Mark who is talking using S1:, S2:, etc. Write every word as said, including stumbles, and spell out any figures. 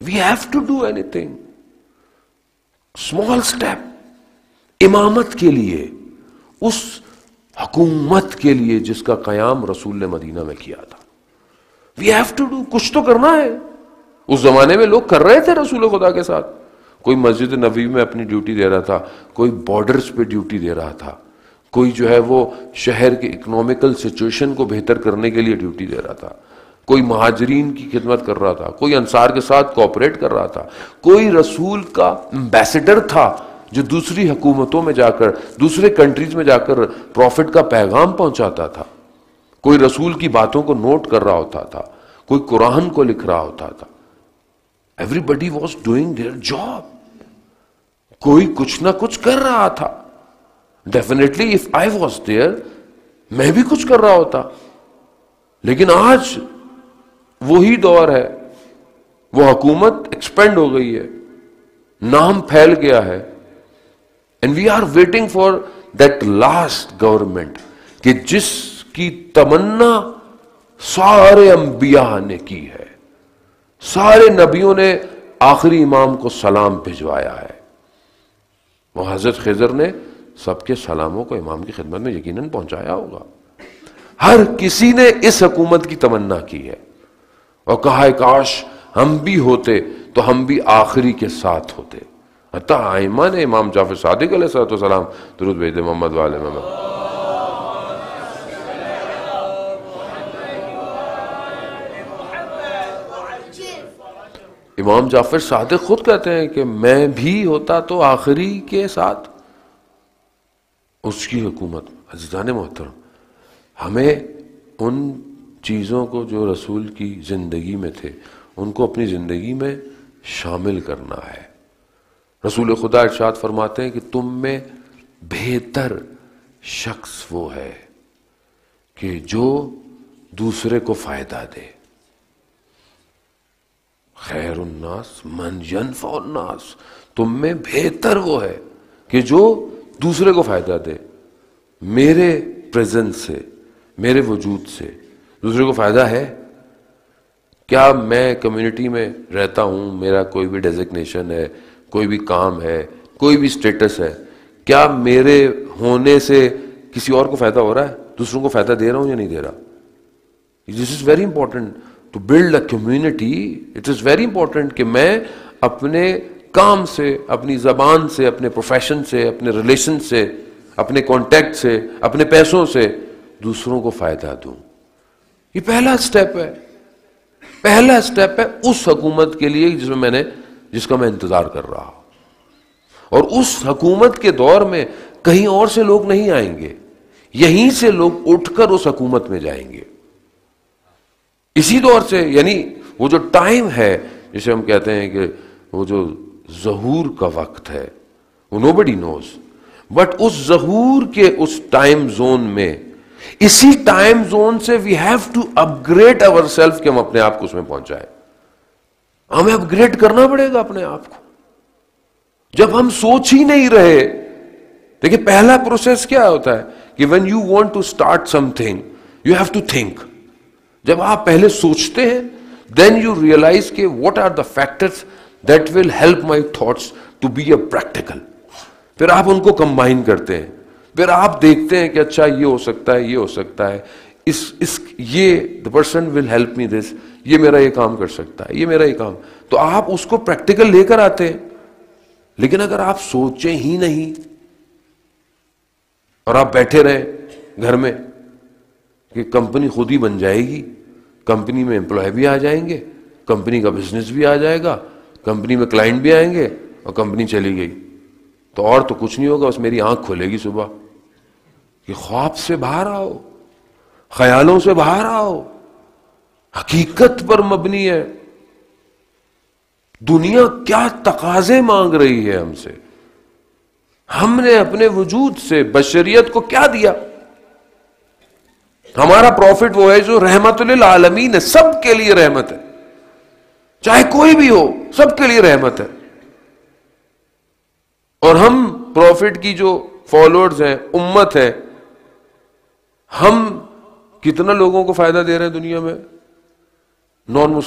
S1: We have to do anything. Small step. امامت کے لیے، اس حکومت کے لیے جس کا قیام رسول نے مدینہ میں کیا تھا. We have to do. کچھ تو کرنا ہے. اس زمانے میں لوگ کر رہے تھے رسول خدا کے ساتھ. کوئی مسجد نبوی میں اپنی ڈیوٹی دے رہا تھا، کوئی بارڈرز پہ ڈیوٹی دے رہا تھا، کوئی جو ہے وہ شہر کے اکنامیکل سچویشن کو بہتر کرنے کے لیے ڈیوٹی دے رہا تھا، کوئی مہاجرین کی خدمت کر رہا تھا، کوئی انصار کے ساتھ کوآپریٹ کر رہا تھا، کوئی رسول کا امبیسڈر تھا جو دوسری حکومتوں میں جا کر، دوسرے کنٹریز میں جا کر پروفٹ کا پیغام پہنچاتا تھا، کوئی رسول کی باتوں کو نوٹ کر رہا ہوتا تھا، کوئی قرآن کو لکھ رہا ہوتا تھا. Everybody was doing their job. کوئی کچھ نہ کچھ کر رہا تھا. Definitely if I was there, میں بھی کچھ کر رہا ہوتا. لیکن آج وہی دور ہے، وہ حکومت ایکسپینڈ ہو گئی ہے، نام پھیل گیا ہے. And we are waiting for that last government کہ جس کی تمنا سارے انبیاء نے کی ہے، سارے نبیوں نے آخری امام کو سلام بھجوایا ہے. وہ حضرت خضر نے سب کے سلاموں کو امام کی خدمت میں یقیناً پہنچایا ہوگا. ہر کسی نے اس حکومت کی تمنا کی ہے اور کہا ہے کاش ہم بھی ہوتے تو ہم بھی آخری کے ساتھ ہوتے. حتیٰ آئمہ نے امام جعفر صادق علیہ السلام درود بھیج دے محمد والے محمد. امام جعفر صادق خود کہتے ہیں کہ میں بھی ہوتا تو آخری کے ساتھ اس کی حکومت. عزیزان محترم، ہمیں ان چیزوں کو جو رسول کی زندگی میں تھے ان کو اپنی زندگی میں شامل کرنا ہے. رسول خدا ارشاد فرماتے ہیں کہ تم میں بہتر شخص وہ ہے کہ جو دوسرے کو فائدہ دے. خیر الناس من ینفع الناس. تم میں بہتر وہ ہے کہ جو دوسرے کو فائدہ دے. میرے پریزنس سے، میرے وجود سے دوسرے کو فائدہ ہے. کیا میں کمیونٹی میں رہتا ہوں، میرا کوئی بھی ڈیزگنیشن ہے، کوئی بھی کام ہے، کوئی بھی سٹیٹس ہے، کیا میرے ہونے سے کسی اور کو فائدہ ہو رہا ہے؟ دوسروں کو فائدہ دے رہا ہوں یا نہیں دے رہا؟ دس is very important to build a community. It is very important کہ میں اپنے کام سے، اپنی زبان سے، اپنے پروفیشن سے، اپنے ریلیشن سے، اپنے کانٹیکٹ سے، اپنے پیسوں سے دوسروں کو فائدہ دوں. یہ پہلا سٹیپ ہے، پہلا سٹیپ ہے اس حکومت کے لیے جس میں میں نے جس کا میں انتظار کر رہا ہوں. اور اس حکومت کے دور میں کہیں اور سے لوگ نہیں آئیں گے، یہیں سے لوگ اٹھ کر اس حکومت میں جائیں گے. اسی دور سے، یعنی وہ جو ٹائم ہے جسے ہم کہتے ہیں کہ وہ جو ظہور کا وقت ہے، وہ nobody knows. بٹ اس ظہور کے اس ٹائم زون میں، اسی ٹائم زون سے we have to upgrade ourselves کہ ہم اپنے آپ کو اس میں پہنچائیں. ہمیں اپ گریڈ کرنا پڑے گا اپنے آپ کو. جب ہم سوچ ہی نہیں رہے، دیکھیں پہلا پروسیس کیا ہوتا ہے کہ when you want to start something you have to think. جب آپ پہلے سوچتے ہیں then you realize کہ what are the factors that will help my thoughts to be a practical. پھر آپ ان کو کمبائن کرتے ہیں، پھر آپ دیکھتے ہیں کہ اچھا یہ ہو سکتا ہے، یہ ہو سکتا ہے، اس اس یہ the person will help me this، یہ میرا یہ کام کر سکتا ہے، یہ میرا یہ کام. تو آپ اس کو پریکٹیکل لے کر آتے ہیں. لیکن اگر آپ سوچیں ہی نہیں اور آپ بیٹھے رہیں گھر میں کہ کمپنی خود ہی بن جائے گی، کمپنی میں امپلائی بھی آ جائیں گے، کمپنی کا بزنس بھی آ جائے گا، کمپنی میں کلائنٹ بھی آئیں گے اور کمپنی چلی گئی، تو اور تو کچھ نہیں ہوگا، بس میری آنکھ کھلے گی صبح کہ خواب سے باہر آؤ، خیالوں سے باہر آؤ، حقیقت پر مبنی ہے. دنیا کیا تقاضے مانگ رہی ہے ہم سے، ہم نے اپنے وجود سے بشریت کو کیا دیا. ہمارا پروفٹ وہ ہے جو رحمت للعالمین ہے، سب کے لیے رحمت ہے، چاہے کوئی بھی ہو سب کے لیے رحمت ہے. اور ہم پروفٹ کی جو فالوورز ہیں، امت ہے، ہم کتنا لوگوں کو فائدہ دے رہے ہیں دنیا میں؟ نان مسلم